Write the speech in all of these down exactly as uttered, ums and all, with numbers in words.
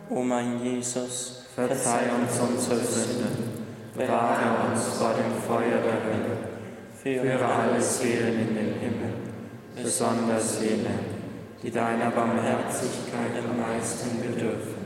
O mein Jesus, verzeih uns unsere Sünden, bewahre uns vor dem Feuer der Hölle, führe alle Seelen in den Himmel, besonders jene, die deiner Barmherzigkeit am meisten bedürfen.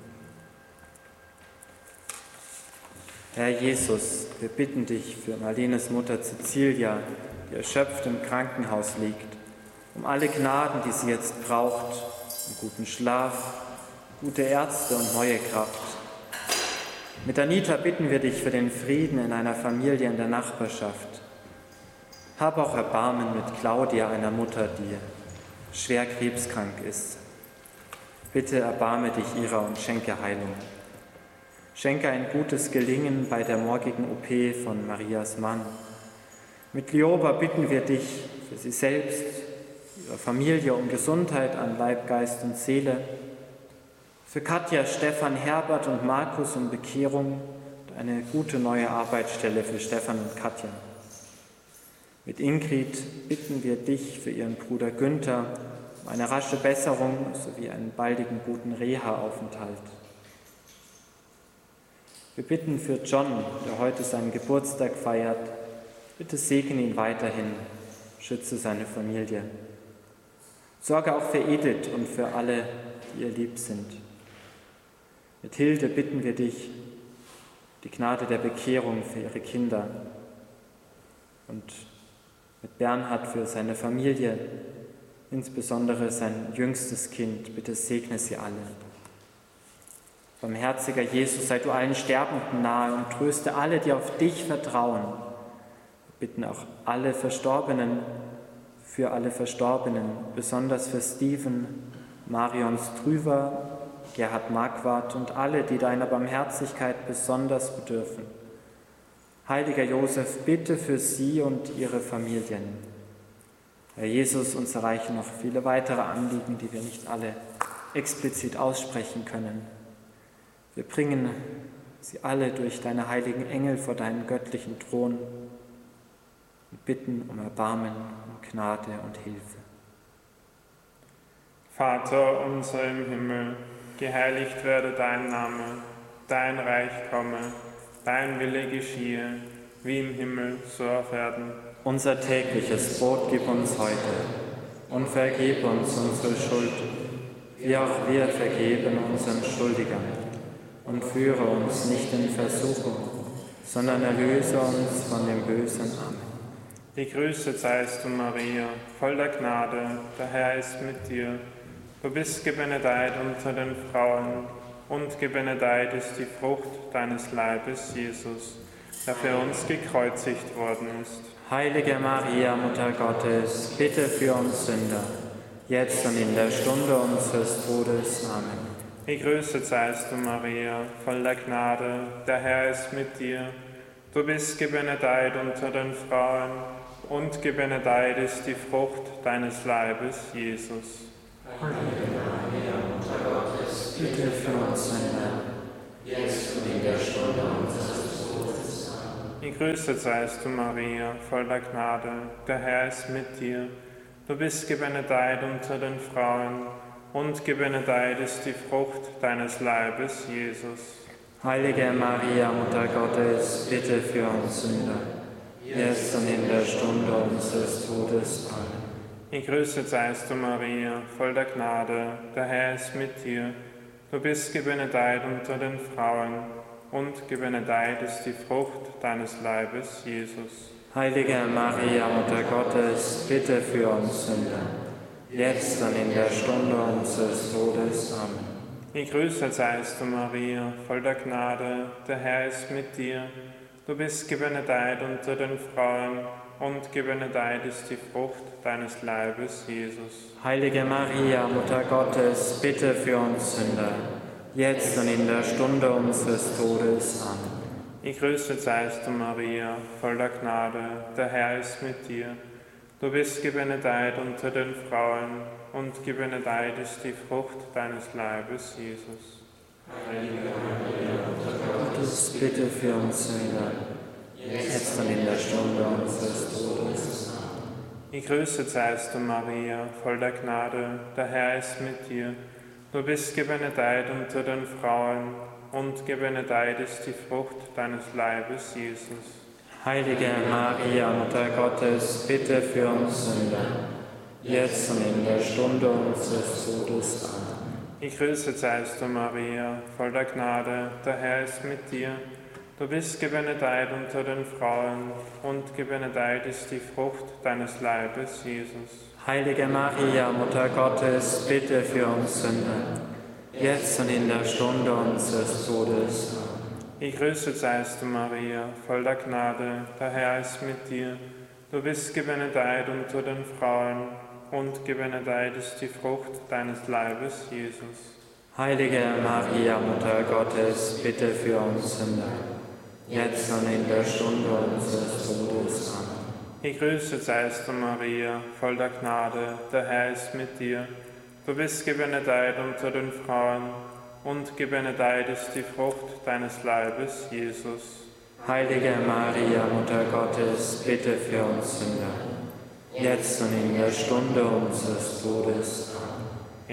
Herr Jesus, wir bitten dich für Marlenes Mutter Cecilia, die erschöpft im Krankenhaus liegt, um alle Gnaden, die sie jetzt braucht, um guten Schlaf, gute Ärzte und neue Kraft. Mit Anita bitten wir dich für den Frieden in einer Familie in der Nachbarschaft. Hab auch Erbarmen mit Claudia, einer Mutter, die schwer krebskrank ist. Bitte erbarme dich ihrer und schenke Heilung. Schenke ein gutes Gelingen bei der morgigen O P von Marias Mann. Mit Lioba bitten wir dich für sie selbst, ihre Familie um Gesundheit an Leib, Geist und Seele. Für Katja, Stefan, Herbert und Markus um Bekehrung und eine gute neue Arbeitsstelle für Stefan und Katja. Mit Ingrid bitten wir dich für ihren Bruder Günther um eine rasche Besserung sowie einen baldigen guten Reha-Aufenthalt. Wir bitten für John, der heute seinen Geburtstag feiert. Bitte segne ihn weiterhin, schütze seine Familie. Sorge auch für Edith und für alle, die ihr lieb sind. Mit Hilde bitten wir dich, die Gnade der Bekehrung für ihre Kinder. Und mit Bernhard für seine Familie, insbesondere sein jüngstes Kind. Bitte segne sie alle. Barmherziger Jesus, sei du allen Sterbenden nahe und tröste alle, die auf dich vertrauen. Wir bitten auch alle Verstorbenen, für alle Verstorbenen, besonders für Steven, Marion Strüver, Gerhard Marquardt und alle, die deiner Barmherzigkeit besonders bedürfen. Heiliger Josef, bitte für sie und ihre Familien. Herr Jesus, uns erreichen noch viele weitere Anliegen, die wir nicht alle explizit aussprechen können. Wir bringen sie alle durch deine heiligen Engel vor deinen göttlichen Thron und bitten um Erbarmen, um Gnade und Hilfe. Vater unser im Himmel, geheiligt werde dein Name, dein Reich komme, dein Wille geschehe, wie im Himmel, so auf Erden. Unser tägliches Brot gib uns heute und vergib uns unsere Schuld, wie auch wir vergeben unseren Schuldigern. Und führe uns nicht in Versuchung, sondern erlöse uns von dem Bösen. Amen. Gegrüßet seist du, Maria, voll der Gnade, der Herr ist mit dir. Du bist gebenedeit unter den Frauen, und gebenedeit ist die Frucht deines Leibes, Jesus, der für uns gekreuzigt worden ist. Heilige Maria, Mutter Gottes, bitte für uns Sünder, jetzt und in der Stunde unseres Todes. Amen. Gegrüßet seist du, Maria, voll der Gnade, der Herr ist mit dir. Du bist gebenedeit unter den Frauen, und gebenedeit ist die Frucht deines Leibes, Jesus. Heilige Maria, Mutter Gottes, bitte für uns Sünder, jetzt und in der Stunde unseres Todes. Amen. Gegrüßet seist du, Maria, voll der Gnade, der Herr ist mit dir. Du bist gebenedeit unter den Frauen, und gebenedeit ist die Frucht deines Leibes, Jesus. Heilige Maria, Mutter Gottes, bitte für uns Sünder, jetzt und in der Stunde unseres Todes. Amen. Gegrüßet seist du, Maria, voll der Gnade, der Herr ist mit dir. Du bist gebenedeit unter den Frauen, und gebenedeit ist die Frucht deines Leibes, Jesus. Heilige Maria, Mutter Gottes, bitte für uns Sünder, jetzt und in der Stunde unseres Todes. Amen. Gegrüßet seist du, Maria, voll der Gnade, der Herr ist mit dir. Du bist gebenedeit unter den Frauen, und gebenedeit ist die Frucht deines Leibes, Jesus. Heilige Maria, Mutter Gottes, bitte für uns Sünder, jetzt und in der Stunde unseres Todes. Amen. Gegrüßet seist du, Maria, voll der Gnade, der Herr ist mit dir. Du bist gebenedeit unter den Frauen, und gebenedeit ist die Frucht deines Leibes, Jesus. Heilige Maria, Mutter Gottes, bitte für uns Sünder, jetzt und in der Stunde unseres Todes. Gegrüßet seist du, Maria, voll der Gnade, der Herr ist mit dir. Du bist gebenedeit unter den Frauen, und gebenedeit ist die Frucht deines Leibes, Jesus. Heilige Maria, Mutter Gottes, bitte für uns Sünder, jetzt und in der Stunde unseres Todes. Amen. Ich grüße seist du, Maria, voll der Gnade, der Herr ist mit dir. Du bist gebenedeit unter den Frauen, und gebenedeit ist die Frucht deines Leibes, Jesus. Heilige Maria, Mutter Gottes, bitte für uns Sünder, jetzt und in der Stunde unseres Todes. Amen. Ich grüße seist du, Maria, voll der Gnade, der Herr ist mit dir. Du bist gebenedeit unter den Frauen, und gebenedeit ist die Frucht deines Leibes, Jesus. Heilige Maria, Mutter Gottes, bitte für uns Sünder, jetzt und in der Stunde unseres Todes. Amen. Ich grüße seist du, Maria, voll der Gnade, der Herr ist mit dir. Du bist gebenedeit unter den Frauen, und gebenedeit ist die Frucht deines Leibes, Jesus. Heilige Maria, Mutter Gottes, bitte für uns Sünder, jetzt und in der Stunde unseres Todes. Amen.